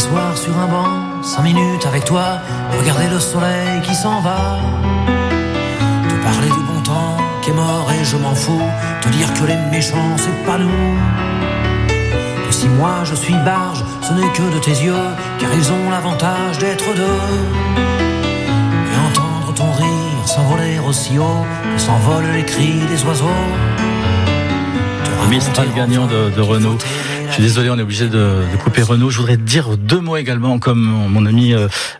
m'asseoir sur un banc, 5 minutes avec toi, regarder le soleil qui s'en va. Te parler du bon temps qui est mort et je m'en fous, te dire que les méchants c'est pas nous. Que si moi je suis barge, ce n'est que de tes yeux, car ils ont l'avantage d'être deux. Et entendre ton rire s'envoler aussi haut que s'envolent les cris des oiseaux. Mistral gagnant de Renaud. Je suis désolé, on est obligé de couper Renaud. Je voudrais dire 2 mots également, comme mon ami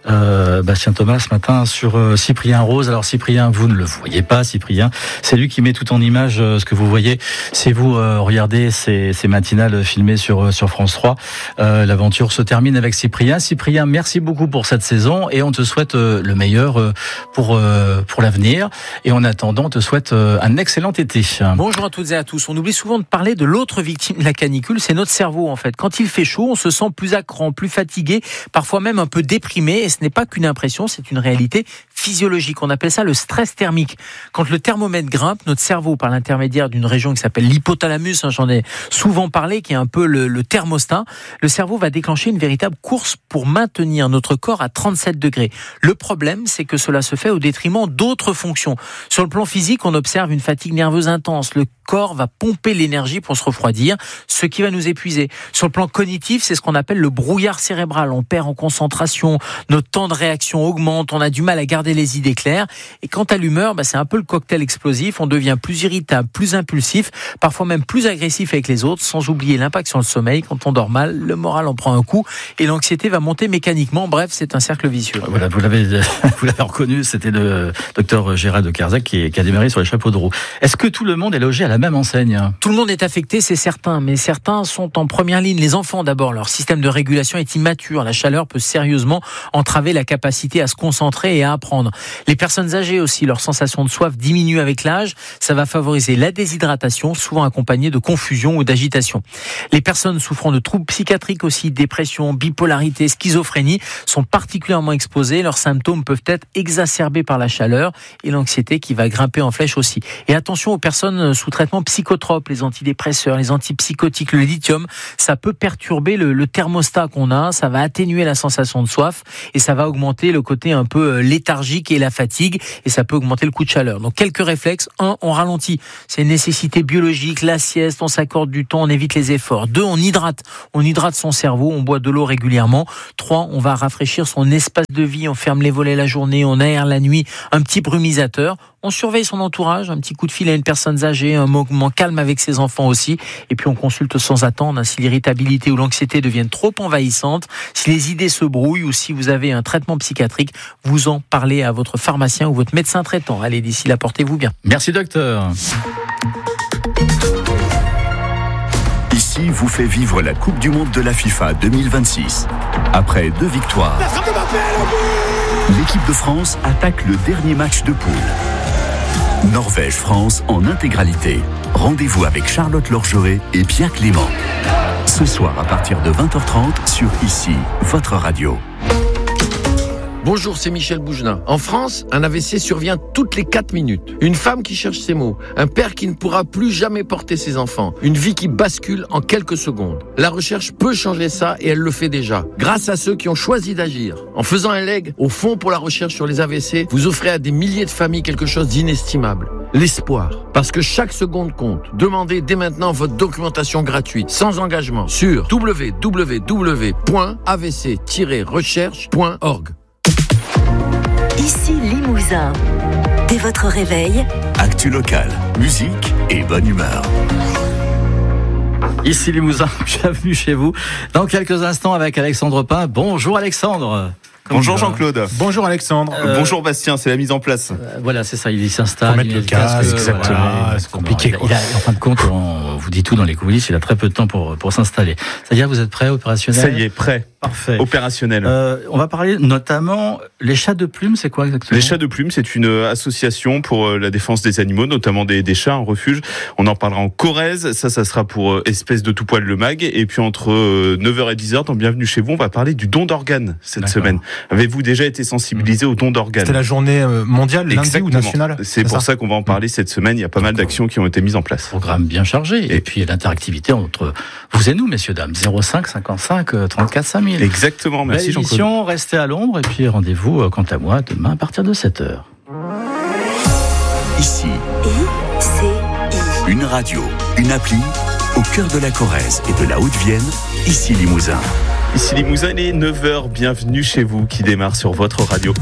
Bastien Thomas ce matin, sur Cyprien Rose. Alors Cyprien, vous ne le voyez pas, Cyprien. C'est lui qui met tout en image ce que vous voyez. Si vous regardez ces matinales filmées sur France 3, l'aventure se termine avec Cyprien. Cyprien, merci beaucoup pour cette saison et on te souhaite le meilleur pour l'avenir. Et en attendant, on te souhaite un excellent été. Bonjour à toutes et à tous. On oublie souvent de parler de l'autre victime de la canicule, c'est notre cerveau en fait. Quand il fait chaud, on se sent plus à cran, plus fatigué, parfois même un peu déprimé, et ce n'est pas qu'une impression, c'est une réalité physiologique. On appelle ça le stress thermique. Quand le thermomètre grimpe, notre cerveau, par l'intermédiaire d'une région qui s'appelle l'hypothalamus, j'en ai souvent parlé, qui est un peu le thermostat, le cerveau va déclencher une véritable course pour maintenir notre corps à 37 degrés. Le problème, c'est que cela se fait au détriment d'autres fonctions. Sur le plan physique, on observe une fatigue nerveuse intense. Le corps va pomper l'énergie pour se refroidir, ce qui va nous épuiser. Sur le plan cognitif, c'est ce qu'on appelle le brouillard cérébral. On perd en concentration, notre temps de réaction augmente, on a du mal à garder les idées claires. Et quant à l'humeur, c'est un peu le cocktail explosif. On devient plus irritable, plus impulsif, parfois même plus agressif avec les autres, sans oublier l'impact sur le sommeil. Quand on dort mal, le moral en prend un coup et l'anxiété va monter mécaniquement. Bref, c'est un cercle vicieux. Voilà, vous l'avez reconnu, c'était le docteur Gérald de Kersac qui a démarré sur les chapeaux de roue. Est-ce que tout le monde est logé à la même enseigne ? Tout le monde est affecté, c'est certain, mais certains sont en première ligne. Les enfants d'abord, leur système de régulation est immature. La chaleur peut sérieusement entraver la capacité à se concentrer et à apprendre. Les personnes âgées aussi, leur sensation de soif diminue avec l'âge. Ça va favoriser la déshydratation, souvent accompagnée de confusion ou d'agitation. Les personnes souffrant de troubles psychiatriques aussi, dépression, bipolarité, schizophrénie, sont particulièrement exposées. Leurs symptômes peuvent être exacerbés par la chaleur et l'anxiété qui va grimper en flèche aussi. Et attention aux personnes sous traitement psychotrope, les antidépresseurs, les antipsychotiques, le lithium, ça peut perturber le thermostat qu'on a, ça va atténuer la sensation de soif et ça va augmenter le côté un peu léthargique et la fatigue et ça peut augmenter le coup de chaleur. Donc quelques réflexes. 1, on ralentit. C'est une nécessité biologique, la sieste, on s'accorde du temps, on évite les efforts. 2, on hydrate son cerveau, on boit de l'eau régulièrement. 3, on va rafraîchir son espace de vie, on ferme les volets la journée, on aère la nuit, un petit brumisateur. On surveille son entourage, un petit coup de fil à une personne âgée, un moment calme avec ses enfants aussi. Et puis on consulte sans attendre si l'irritabilité ou l'anxiété deviennent trop envahissantes, si les idées se brouillent ou si vous avez un traitement psychiatrique, vous en parlez à votre pharmacien ou votre médecin traitant. Allez, d'ici là, portez-vous bien. Merci docteur. Ici vous fait vivre la Coupe du Monde de la FIFA 2026. Après 2 victoires, l'équipe de France attaque le dernier match de poule. Norvège-France en intégralité. Rendez-vous avec Charlotte Lorgeret et Pierre Clément. Ce soir à partir de 20h30 sur Ici, votre radio. Bonjour, c'est Michel Bougenat. En France, un AVC survient toutes les 4 minutes. Une femme qui cherche ses mots. Un père qui ne pourra plus jamais porter ses enfants. Une vie qui bascule en quelques secondes. La recherche peut changer ça et elle le fait déjà. Grâce à ceux qui ont choisi d'agir. En faisant un leg au Fonds pour la recherche sur les AVC, vous offrez à des milliers de familles quelque chose d'inestimable. L'espoir. Parce que chaque seconde compte. Demandez dès maintenant votre documentation gratuite, sans engagement, sur www.avc-recherche.org. Ici Limousin. Dès votre réveil, Actu local, musique et bonne humeur. Ici Limousin, bienvenue chez vous. Dans quelques instants avec Alexandre Pain. Bonjour Alexandre. Bonjour Jean-Claude. Bonjour Alexandre. Bonjour Bastien, c'est la mise en place. Voilà, c'est ça, il s'installe. Faut mettre le casque, exactement. Voilà, c'est compliqué. En fin de compte, on vous dit tout dans les coulisses, il a très peu de temps pour s'installer. C'est-à-dire, vous êtes prêt, opérationnel ? Ça y est, prêt. Parfait. Opérationnel. On va parler notamment, les chats de plumes, c'est quoi exactement ? Les chats de plumes, c'est une association pour la défense des animaux, notamment des chats, un refuge. On en parlera en Corrèze, ça sera pour Espèce de tout poil le mag. Et puis entre 9h et 10h, dans Bienvenue chez vous, on va parler du don d'organes cette semaine. Avez-vous déjà été sensibilisé au don d'organes ? C'était la journée mondiale, lundi Exactement. ou nationale ? C'est pour ça qu'on va en parler cette semaine, il y a pas mal d'actions qui ont été mises en place. Programme bien chargé, et puis l'interactivité entre vous et nous, messieurs, dames. 05 55 34 5000. 3000. Exactement, merci Belle Jean-Claude. émission, restez à l'ombre et puis rendez-vous quant à moi demain à partir de 7h. Ici, ICI. une radio, une appli, au cœur de la Corrèze et de la Haute-Vienne, ici Limousin. Ici Limousin, il est 9h, bienvenue chez vous qui démarre sur votre radio.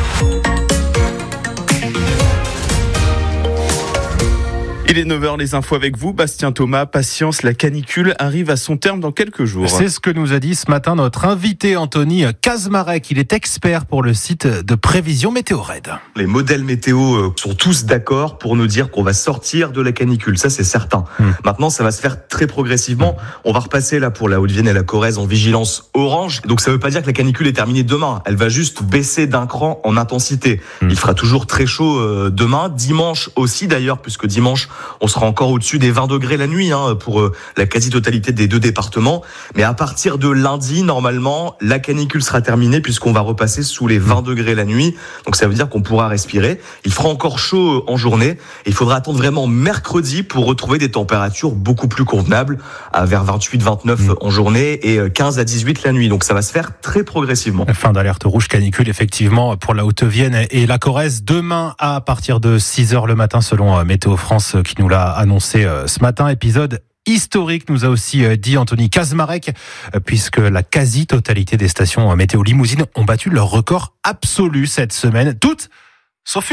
Il est 9h, les infos avec vous, Bastien Thomas. Patience, la canicule arrive à son terme dans quelques jours. C'est ce que nous a dit ce matin notre invité Anthony Kazmarek. Il est expert pour le site de prévision Météo-Red. Les modèles météo sont tous d'accord pour nous dire qu'on va sortir de la canicule, ça c'est certain. Maintenant, ça va se faire très progressivement. On va repasser là pour la Haute-Vienne et la Corrèze en vigilance orange. Donc ça veut pas dire que la canicule est terminée demain. Elle va juste baisser d'un cran en intensité. Il fera toujours très chaud demain, dimanche aussi d'ailleurs, puisque dimanche on sera encore au-dessus des 20 degrés la nuit pour la quasi-totalité des deux départements. Mais à partir de lundi, normalement, la canicule sera terminée puisqu'on va repasser sous les 20 degrés la nuit. Donc ça veut dire qu'on pourra respirer. Il fera encore chaud en journée. Et il faudra attendre vraiment mercredi pour retrouver des températures beaucoup plus convenables, à vers 28-29 en journée et 15 à 18 la nuit. Donc ça va se faire très progressivement. Fin d'alerte rouge canicule effectivement pour la Haute-Vienne et la Corrèze demain à partir de 6h le matin selon Météo France qui nous l'a annoncé ce matin. Épisode historique, nous a aussi dit Anthony Kazmarek, puisque la quasi-totalité des stations météo limousines ont battu leur record absolu cette semaine, toutes sauf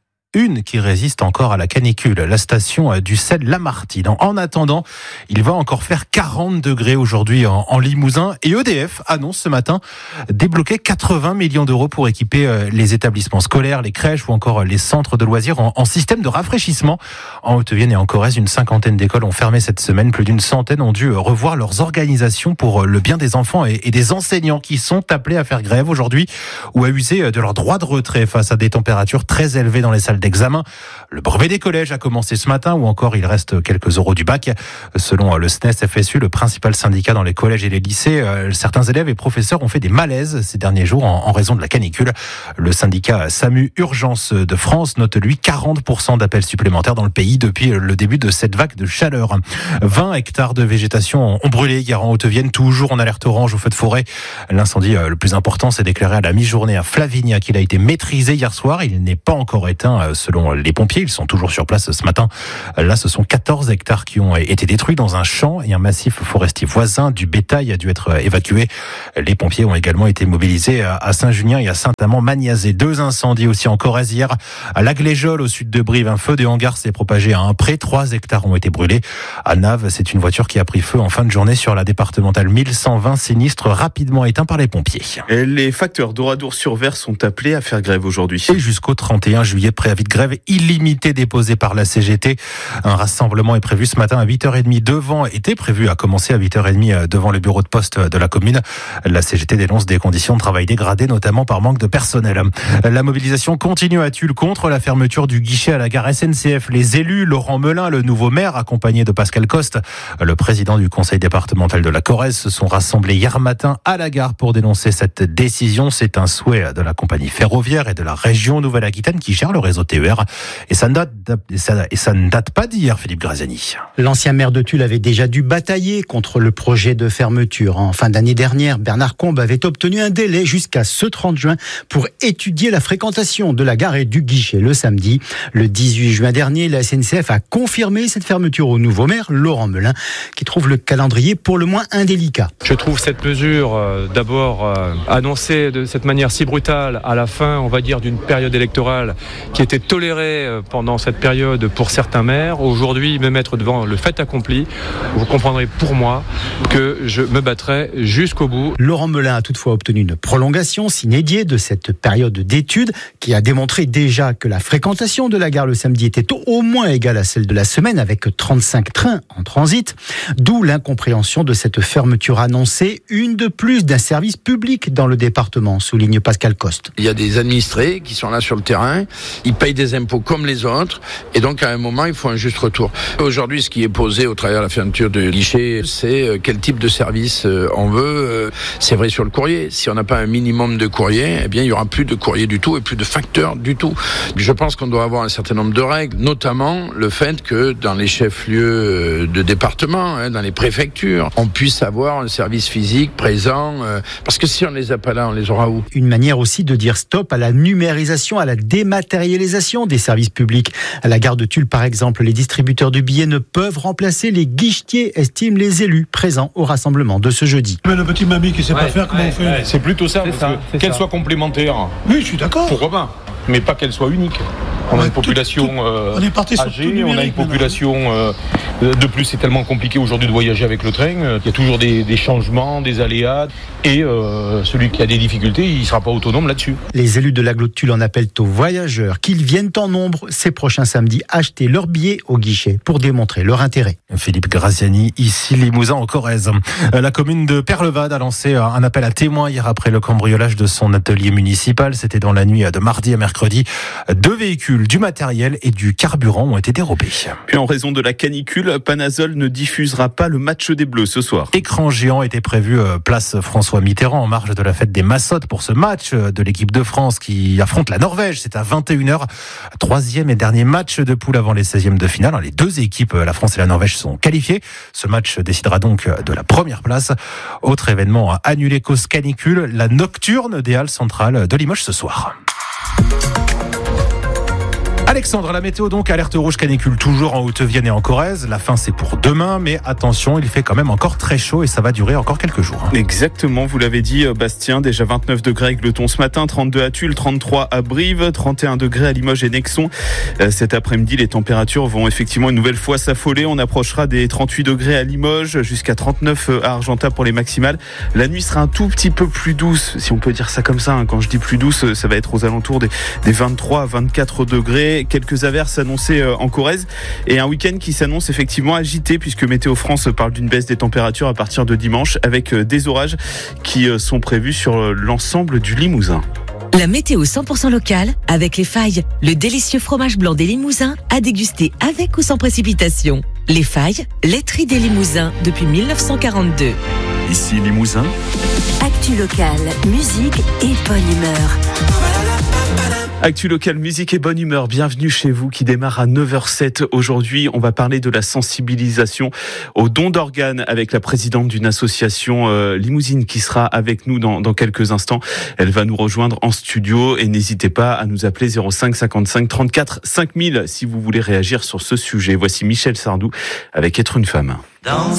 une qui résiste encore à la canicule, la station du Celle-Lamartine. En attendant, il va encore faire 40 degrés aujourd'hui en Limousin et EDF annonce ce matin débloquer 80 millions d'euros pour équiper les établissements scolaires, les crèches ou encore les centres de loisirs en système de rafraîchissement. En Haute-Vienne et en Corrèze, une cinquantaine d'écoles ont fermé cette semaine. Plus d'une centaine ont dû revoir leurs organisations pour le bien des enfants et des enseignants qui sont appelés à faire grève aujourd'hui ou à user de leur droit de retrait face à des températures très élevées dans les salles d'examen. Le brevet des collèges a commencé ce matin ou encore il reste quelques euros du bac. Selon le SNES FSU, le principal syndicat dans les collèges et les lycées, certains élèves et professeurs ont fait des malaises ces derniers jours en raison de la canicule. Le syndicat SAMU Urgence de France note lui 40% d'appels supplémentaires dans le pays depuis le début de cette vague de chaleur. 20 hectares de végétation ont brûlé hier en Haute-Vienne, toujours en alerte orange au feu de forêt. L'incendie le plus important s'est déclaré à la mi-journée à Flavignac. Il a été maîtrisé hier soir. Il n'est pas encore éteint selon les pompiers. Ils sont toujours sur place ce matin. Là, ce sont 14 hectares qui ont été détruits dans un champ et un massif forestier voisin. Du bétail a dû être évacué. Les pompiers ont également été mobilisés à Saint-Junien et à Saint-Amand-Magnazé. 2 incendies aussi en Corrèze hier. À Lagléjol, au sud de Brive, un feu de hangar s'est propagé à un pré. 3 hectares ont été brûlés. À Naves, c'est une voiture qui a pris feu en fin de journée sur la départementale 1120. Sinistre rapidement éteint par les pompiers. Et les facteurs d'Oradour-sur-Ver sont appelés à faire grève aujourd'hui. Et jusqu'au 31 juillet, préavis de grève illimité déposé par la CGT. Un rassemblement est prévu ce matin à 8h30 était prévu à commencer à 8h30 devant le bureau de poste de la commune. La CGT dénonce des conditions de travail dégradées, notamment par manque de personnel. La mobilisation continue à Tulle contre la fermeture du guichet à la gare SNCF. Les élus, Laurent Melin, le nouveau maire, accompagné de Pascal Coste, le président du conseil départemental de la Corrèze, se sont rassemblés hier matin à la gare pour dénoncer cette décision. C'est un souhait de la compagnie ferroviaire et de la région Nouvelle-Aquitaine qui gère le réseau TER. Et ça ne date pas d'hier, Philippe Graziani. L'ancien maire de Tulle avait déjà dû batailler contre le projet de fermeture. En fin d'année dernière, Bernard Combe avait obtenu un délai jusqu'à ce 30 juin pour étudier la fréquentation de la gare et du guichet le samedi. Le 18 juin dernier, la SNCF a confirmé cette fermeture au nouveau maire, Laurent Melin, qui trouve le calendrier pour le moins indélicat. Je trouve cette mesure d'abord annoncée de cette manière si brutale à la fin, on va dire, d'une période électorale qui était tolérée pendant cette période pour certains maires. Aujourd'hui, me mettre devant le fait accompli, vous comprendrez pour moi que je me battrai jusqu'au bout. Laurent Melin a toutefois obtenu une prolongation sine die de cette période d'études qui a démontré déjà que la fréquentation de la gare le samedi était au moins égale à celle de la semaine avec 35 trains en transit. D'où l'incompréhension de cette fermeture annoncée, une de plus d'un service public dans le département, souligne Pascal Coste. Il y a des administrés qui sont là sur le terrain, ils payent payent des impôts comme les autres, et donc à un moment, il faut un juste retour. Aujourd'hui, ce qui est posé au travers de la fermeture de guichet, c'est quel type de service on veut. C'est vrai sur le courrier. Si on n'a pas un minimum de courrier, eh bien, il y aura plus de courrier du tout et plus de facteurs du tout. Je pense qu'on doit avoir un certain nombre de règles, notamment le fait que dans les chefs-lieux de département, dans les préfectures, on puisse avoir un service physique présent, parce que si on les a pas là, on les aura où ? Une manière aussi de dire stop à la numérisation, à la dématérialisation des services publics. À la gare de Tulle, par exemple, les distributeurs de billets ne peuvent remplacer les guichetiers, estiment les élus présents au rassemblement de ce jeudi. Mais le petit mamie qui sait pas faire, comment on fait ? C'est plutôt ça, qu'elle soit complémentaire. Oui, je suis d'accord. Pourquoi pas ? Mais pas qu'elle soit unique. On a une population on est parti âgée, on a une population de plus, c'est tellement compliqué aujourd'hui de voyager avec le train. Il y a toujours des changements, des aléas, et celui qui a des difficultés, il ne sera pas autonome là-dessus. Les élus de l'Agglo de Tulle en appellent aux voyageurs qu'ils viennent en nombre ces prochains samedis acheter leurs billets au guichet pour démontrer leur intérêt. Philippe Graziani, ici Limousin en Corrèze. La commune de Perlevade a lancé un appel à témoins hier après le cambriolage de son atelier municipal. C'était dans la nuit de mardi à mercredi. 2 véhicules, du matériel et du carburant ont été dérobés. Puis en raison de la canicule, Panazol ne diffusera pas le match des Bleus ce soir. Écran géant était prévu place François Mitterrand en marge de la fête des Massottes pour ce match de l'équipe de France qui affronte la Norvège. C'est à 21h. 3e et dernier match de poule avant les 16e de finale. Les 2 équipes, la France et la Norvège, sont qualifiées. Ce match décidera donc de la première place. Autre événement annulé cause canicule, la nocturne des Halles centrales de Limoges ce soir. Alexandre, la météo donc, alerte rouge canicule toujours en Haute-Vienne et en Corrèze. La fin c'est pour demain, mais attention, il fait quand même encore très chaud et ça va durer encore quelques jours. Exactement, vous l'avez dit Bastien, déjà 29 degrés à Aigleton ce matin, 32 à Tulle, 33 à Brive, 31 degrés à Limoges et Nexon. Cet après-midi, les températures vont effectivement une nouvelle fois s'affoler. On approchera des 38 degrés à Limoges, jusqu'à 39 à Argentat pour les maximales. La nuit sera un tout petit peu plus douce, si on peut dire ça comme ça. Quand je dis plus douce, ça va être aux alentours des 23 à 24 degrés. Quelques averses annoncées en Corrèze et un week-end qui s'annonce effectivement agité puisque Météo France parle d'une baisse des températures à partir de dimanche avec des orages qui sont prévus sur l'ensemble du Limousin. La météo 100% locale avec Les Failles, le délicieux fromage blanc des Limousins à déguster avec ou sans précipitation. Les Failles, laiterie des Limousins depuis 1942. Ici Limousin. Actu locale, musique et bonne humeur. Actu local, musique et bonne humeur. Bienvenue chez vous qui démarre à 9h07. Aujourd'hui, on va parler de la sensibilisation au don d'organes avec la présidente d'une association limousine qui sera avec nous dans quelques instants. Elle va nous rejoindre en studio et n'hésitez pas à nous appeler 05 55 34 5000 si vous voulez réagir sur ce sujet. Voici Michel Sardou avec Être une femme. Dans